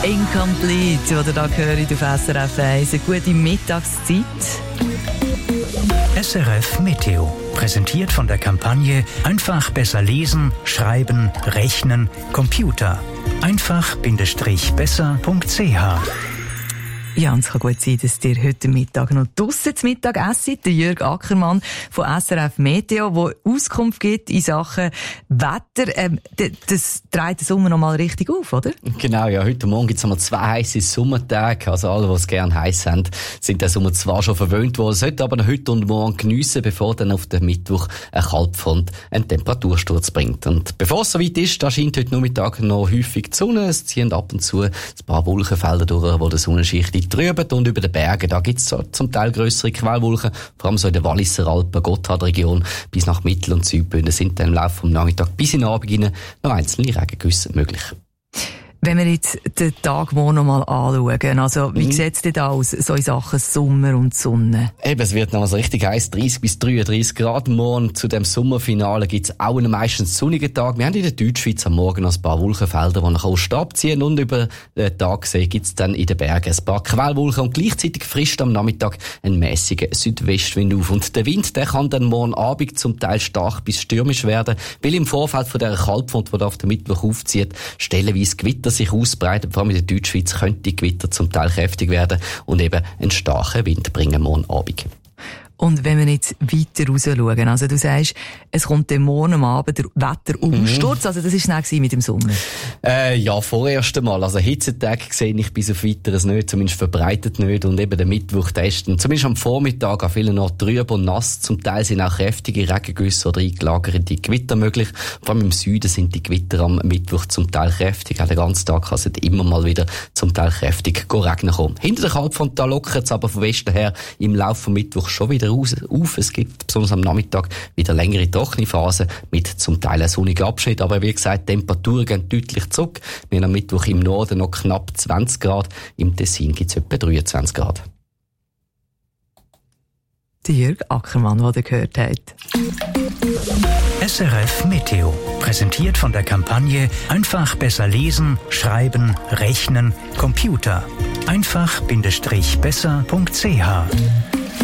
Incomplete, oder da höre ich auf SRF 1. Eine gute Mittagszeit. SRF Meteo. Präsentiert von der Kampagne Einfach besser lesen, schreiben, rechnen, Computer. einfach-besser.ch. Ja, und es kann gut sein, dass ihr heute Mittag noch draussen zu Mittag essen. Der Jürg Ackermann von SRF Meteo, der Auskunft gibt in Sachen Wetter. Das trägt den Sommer noch mal richtig auf, oder? Genau, ja. Heute Morgen gibt es einmal 2 heisse Sommertage. Also alle, die es gerne heiß haben, sind den Sommer zwar schon verwöhnt worden, sollten aber noch heute und morgen geniessen, bevor dann auf den Mittwoch eine Kaltfront einen Temperatursturz bringt. Und bevor es soweit ist, da scheint heute Nachmittag noch häufig die Sonne. Es ziehen ab und zu ein paar Wolkenfelder durch, wo die Sonnenschicht drüben und über den Bergen. Da gibt es zum Teil grössere Quellwolken, vor allem so in der Walliser Alpen, Gotthardregion bis nach Mittel- und Südbünden sind dann im Laufe des Nachmittags bis in den Abend hinein noch einzelne Regengüsse möglich. Wenn wir jetzt den Tag morgen noch mal anschauen, also wie sieht es denn da aus, so in Sachen Sommer und Sonne? Eben, es wird noch so richtig heiß, 30 bis 33 Grad morgen. Zu dem Sommerfinale gibt es auch einen meistens sonnigen Tag. Wir haben in der Deutschschweiz am Morgen noch ein paar Wolkenfelder, die nach Osten abziehen, und über den Tag gesehen gibt es dann in den Bergen ein paar Quellwolken und gleichzeitig frischt am Nachmittag ein mäßiger Südwestwind auf. Und der Wind, der kann dann morgen Abend zum Teil stark bis stürmisch werden, weil im Vorfeld von dieser Kaltfront, die da auf den Mittwoch aufzieht, stellenweise Gewitter sich ausbreiten. Vor allem in der Deutschschweiz könnte die Gewitter zum Teil kräftig werden und eben einen starken Wind bringen morgen Abend. Und wenn wir jetzt weiter raus schauen, also du sagst, es kommt dann morgen am Abend der Wetterumsturz, also das war schnell mit dem Sommer? Ja, vorerst einmal. Also Hitzetag sehe ich bis auf Weiteres nicht, zumindest verbreitet nicht. Und eben der Mittwoch, der ist dann zumindest am Vormittag an vielen Orten trüb und nass. Zum Teil sind auch kräftige Regengüsse oder eingelagerte Gewitter möglich. Vor allem im Süden sind die Gewitter am Mittwoch zum Teil kräftig. Auch den ganzen Tag kann es immer mal wieder zum Teil kräftig regnen kommen. Hinter der Kaltfront, da lockert es aber von Westen her im Laufe vom Mittwoch schon wieder auf. Es gibt besonders am Nachmittag wieder längere trockene Phasen mit zum Teil einem sonnigen Abschnitt. Aber wie gesagt, die Temperaturen gehen deutlich zurück. Wir haben am Mittwoch im Norden noch knapp 20 Grad. Im Tessin gibt es etwa 23 Grad. Der Jürg Ackermann, den ihr gehört habt. SRF Meteo. Präsentiert von der Kampagne Einfach besser lesen, schreiben, rechnen, Computer. einfach-besser.ch